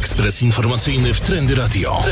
Ekspres informacyjny w Trendy Radio.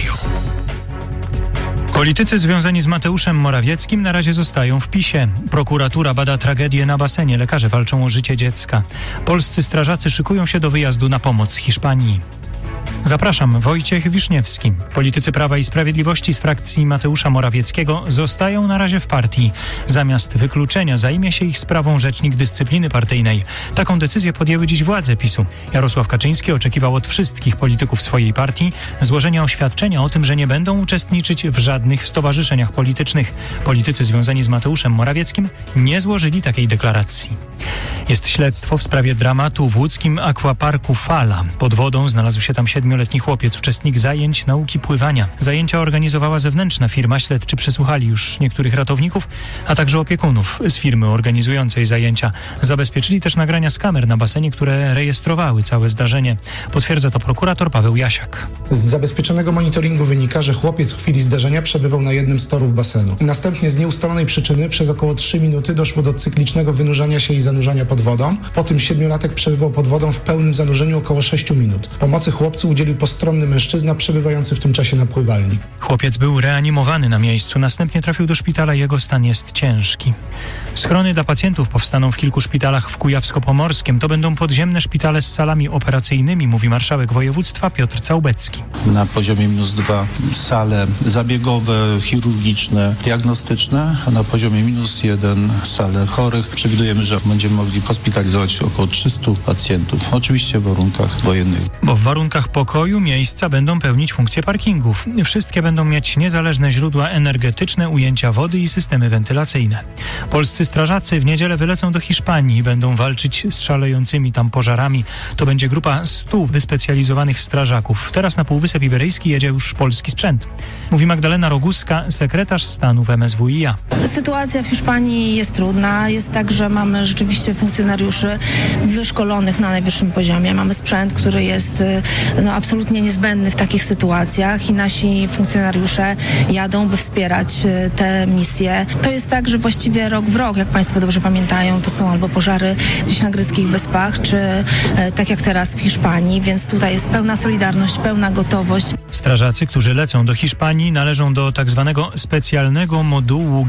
Politycy związani z Mateuszem Morawieckim na razie zostają w PiS-ie. Prokuratura bada tragedię na basenie. Lekarze walczą o życie dziecka. Polscy strażacy szykują się do wyjazdu na pomoc Hiszpanii. Zapraszam, Wojciech Wiszniewski. Politycy Prawa i Sprawiedliwości z frakcji Mateusza Morawieckiego zostają na razie w partii. Zamiast wykluczenia zajmie się ich sprawą rzecznik dyscypliny partyjnej. Taką decyzję podjęły dziś władze PiS-u. Jarosław Kaczyński oczekiwał od wszystkich polityków swojej partii złożenia oświadczenia o tym, że nie będą uczestniczyć w żadnych stowarzyszeniach politycznych. Politycy związani z Mateuszem Morawieckim nie złożyli takiej deklaracji. Jest śledztwo w sprawie dramatu w łódzkim akwaparku Fala. Pod wodą znalazł się tam 7-letni chłopiec, uczestnik zajęć nauki pływania. Zajęcia organizowała zewnętrzna firma. Śledczy przesłuchali już niektórych ratowników, a także opiekunów z firmy organizującej zajęcia. Zabezpieczyli też nagrania z kamer na basenie, które rejestrowały całe zdarzenie. Potwierdza to prokurator Paweł Jasiak. Z zabezpieczonego monitoringu wynika, że chłopiec w chwili zdarzenia przebywał na jednym z torów basenu. Następnie z nieustalonej przyczyny przez około 3 minuty doszło do cyklicznego wynurzania się i zanurzania pod wodą. Po tym 7-latek przebywał pod wodą w pełnym zanurzeniu około 6 minut. Pomocy chłopcu udzielił postronny mężczyzna przebywający w tym czasie na pływalni. Chłopiec był reanimowany na miejscu, następnie trafił do szpitala, jego stan jest ciężki. Schrony dla pacjentów powstaną w kilku szpitalach w Kujawsko-Pomorskiem. To będą podziemne szpitale z salami operacyjnymi, mówi marszałek województwa Piotr Całbecki. Na poziomie -2 sale zabiegowe, chirurgiczne, diagnostyczne, a na poziomie -1 sale chorych. Przewidujemy, że będziemy mogli hospitalizować około 300 pacjentów, oczywiście w warunkach wojennych. Bo w warunkach pokoju miejsca będą pełnić funkcję parkingów. Wszystkie będą mieć niezależne źródła energetyczne, ujęcia wody i systemy wentylacyjne. Polscy strażacy w niedzielę wylecą do Hiszpanii i będą walczyć z szalejącymi tam pożarami. To będzie grupa 100 wyspecjalizowanych strażaków. Teraz na Półwysep Iberyjski jedzie już polski sprzęt. Mówi Magdalena Roguska, sekretarz stanu w MSWiA. Sytuacja w Hiszpanii jest trudna. Jest tak, że mamy rzeczywiście funkcjonariuszy wyszkolonych na najwyższym poziomie. Mamy sprzęt, który jest absolutnie niezbędny w takich sytuacjach i nasi funkcjonariusze jadą, by wspierać te misje. To jest tak, że właściwie rok w rok, jak Państwo dobrze pamiętają, to są albo pożary gdzieś na greckich wyspach, czy tak jak teraz w Hiszpanii, więc tutaj jest pełna solidarność, pełna gotowość. Strażacy, którzy lecą do Hiszpanii, należą do tak zwanego specjalnego modułu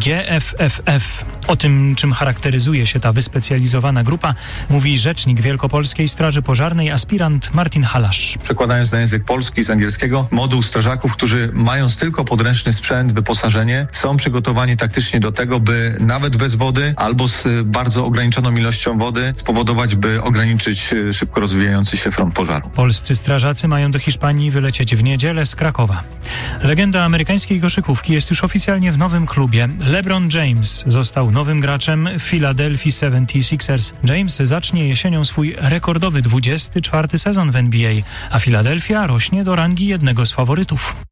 GFFF. O tym, czym charakteryzuje się ta wyspecjalizowana grupa, mówi rzecznik Wielkopolskiej Straży Pożarnej, aspirant Martin Halasz. Przekładając na język polski z angielskiego, moduł strażaków, którzy mając tylko podręczny sprzęt, wyposażenie, są przygotowani taktycznie do tego, by nawet bez wody albo z bardzo ograniczoną ilością wody spowodować, by ograniczyć szybko rozwijający się front pożaru. Polscy strażacy mają do Hiszpanii wylecieć w niedzielę z Krakowa. Legenda amerykańskiej koszykówki jest już oficjalnie w nowym klubie. LeBron James został nowym graczem Philadelphia 76ers. James zacznie jesienią swój rekordowy 24. sezon w NBA, a Philadelphia rośnie do rangi jednego z faworytów.